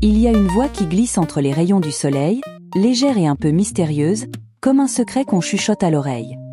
Il y a une voix qui glisse entre les rayons du soleil, légère et un peu mystérieuse, comme un secret qu'on chuchote à l'oreille.